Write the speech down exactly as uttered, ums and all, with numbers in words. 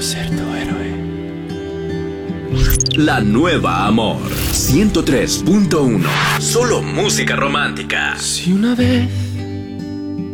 ser tu héroe. La nueva Amor ciento tres punto uno. Solo música romántica. Si una vez